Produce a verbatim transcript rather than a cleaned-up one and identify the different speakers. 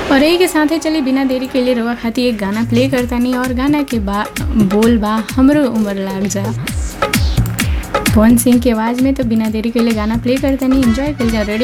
Speaker 1: और यही के साथ चली बिना देरी के लिए रवा खाती एक गाना प्ले करता नहीं और गाना के बा बोल बा हमरो उम्र लाग जा। पवन सिंह की आवाज़ में। तो बिना देरी के लिए गाना प्ले करता नहीं, एंजॉय कर जा। रेडियो